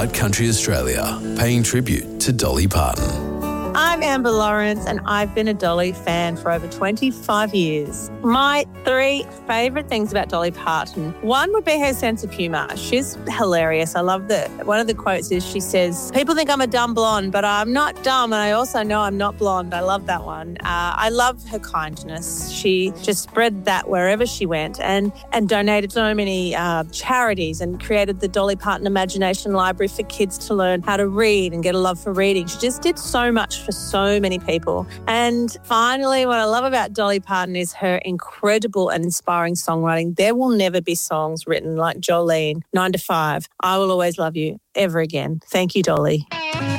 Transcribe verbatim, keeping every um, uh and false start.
Art Country Australia, paying tribute to Dolly Parton. I'm Amber Lawrence and I've been a Dolly fan for over twenty-five years. My three favourite things about Dolly Parton, one would be her sense of humour. She's hilarious. I love that. One of the quotes is she says, people think I'm a dumb blonde, but I'm not dumb and I also know I'm not blonde. I love that one. Uh, I love her kindness. She just spread that wherever she went and, and donated so many uh, charities and created the Dolly Parton Imagination Library for kids to learn how to read and get a love for reading. She just did so much for so many people. And finally, what I love about Dolly Parton is her incredible and inspiring songwriting. There will never be songs written like Jolene, Nine to Five, I Will Always Love You, ever again. Thank you, Dolly.